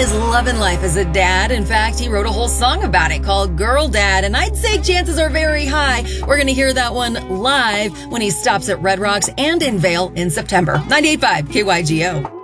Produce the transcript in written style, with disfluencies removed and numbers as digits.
is loving life as a dad. In fact, he wrote a whole song about it called Girl Dad, and I'd say chances are very high we're going to hear that one live when he stops at Red Rocks and in Vail in September. 98.5 KYGO.